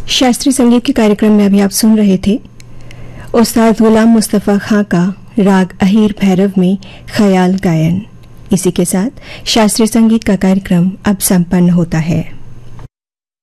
शास्त्रीय संगीत के कार्यक्रम में अभी आप सुन रहे थे उस्ताद गुलाम मुस्तफ़ा खां का राग अहीर भैरव में ख्याल गायन। इसी के साथ शास्त्रीय संगीत का कार्यक्रम अब संपन्न होता है।